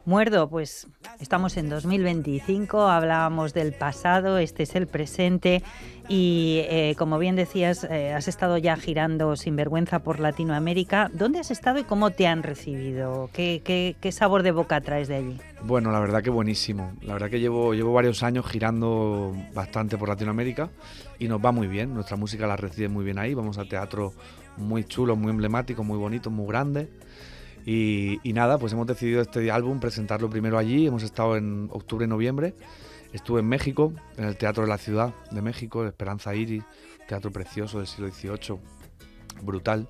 Muerdo, pues estamos en 2025, hablábamos del pasado, este es el presente y como bien decías, has estado ya girando sin vergüenza por Latinoamérica. ¿Dónde has estado y cómo te han recibido? ¿Qué sabor de boca traes de allí? Bueno, la verdad que buenísimo. La verdad que llevo varios años girando bastante por Latinoamérica y nos va muy bien. Nuestra música la recibe muy bien ahí. Vamos a teatros muy chulos, muy emblemáticos, muy bonitos, muy grandes. Y nada, pues hemos decidido este álbum presentarlo primero allí. Hemos estado en octubre y noviembre. Estuve en México, en el Teatro de la Ciudad de México, Esperanza Iris, teatro precioso del siglo XVIII, brutal.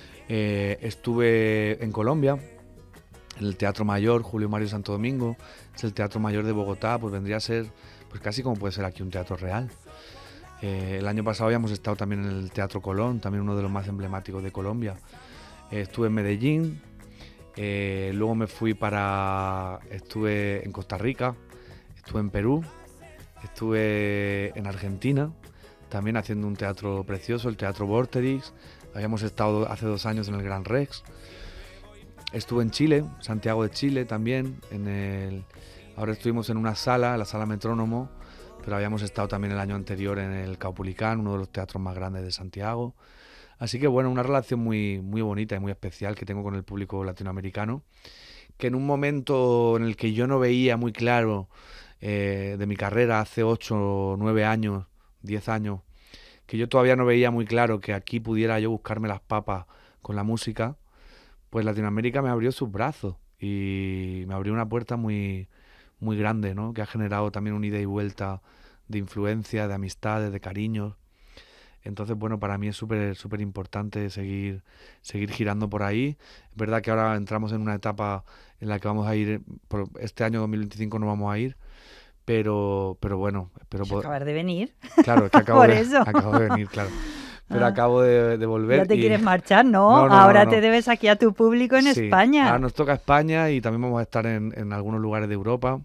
Estuve en Colombia, en el Teatro Mayor, Julio Mario Santo Domingo. Es el Teatro Mayor de Bogotá, pues vendría a ser pues casi como puede ser aquí un teatro real. El año pasado habíamos estado también en el Teatro Colón, también uno de los más emblemáticos de Colombia. Estuve en Medellín. Luego estuve en Costa Rica, estuve en Perú, estuve en Argentina, también haciendo un teatro precioso, el Teatro Vorterix. Habíamos estado hace 2 años en el Gran Rex. Estuve en Chile, Santiago de Chile también. Ahora estuvimos en una sala, la Sala Metrónomo, pero habíamos estado también el año anterior en el Caupolicán, uno de los teatros más grandes de Santiago. Así que bueno, una relación muy, muy bonita y muy especial que tengo con el público latinoamericano, que en un momento en el que yo no veía muy claro de mi carrera, hace 8, 9 años, 10 años, que yo todavía no veía muy claro que aquí pudiera yo buscarme las papas con la música, pues Latinoamérica me abrió sus brazos y me abrió una puerta muy, muy grande, ¿no? Que ha generado también un ida y vuelta de influencia, de amistades, de cariños. Entonces, bueno, para mí es súper súper importante seguir girando por ahí. Es verdad que ahora entramos en una etapa en la que vamos a ir, por este año 2025 no vamos a ir, pero bueno, espero Pues acabas de venir. Claro, es que Por eso. acabo de venir, claro. Pero acabo de volver. Ya te quieres marchar, ¿no? No, Ahora no. te debes aquí a tu público en Sí, España. ahora nos toca España y también vamos a estar en algunos lugares de Europa.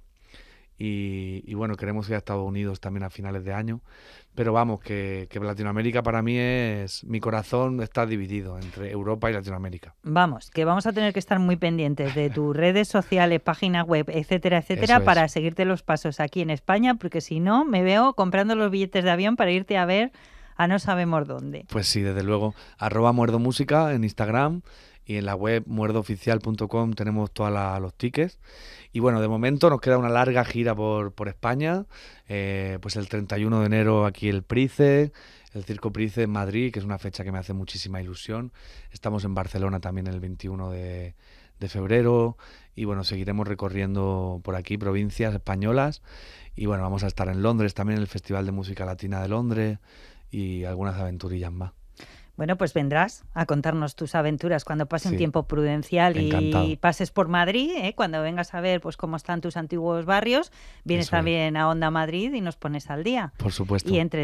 Y bueno, queremos ir a Estados Unidos también a finales de año. Pero vamos, que Latinoamérica para mí mi corazón está dividido entre Europa y Latinoamérica. Vamos, que vamos a tener que estar muy pendientes de tus redes sociales, página web, etcétera, etcétera, Eso es. para seguirte los pasos aquí en España, porque si no, me veo comprando los billetes de avión para irte a ver a no sabemos dónde. Pues sí, desde luego. @muerdomúsica en Instagram y en la web muerdooficial.com tenemos todos los tickets. Y bueno, de momento nos queda una larga gira por España. Pues el 31 de enero aquí el Price, el Circo Price en Madrid, que es una fecha que me hace muchísima ilusión. Estamos en Barcelona también el 21 de febrero. Y bueno, seguiremos recorriendo por aquí provincias españolas. Y bueno, vamos a estar en Londres también, en el Festival de Música Latina de Londres y algunas aventurillas más. Bueno, pues vendrás a contarnos tus aventuras cuando pase un Sí, tiempo prudencial encantado. y pases por Madrid, cuando vengas a ver pues cómo están tus antiguos barrios, vienes Eso es. también a Onda Madrid y nos pones al día. Por supuesto. Y entre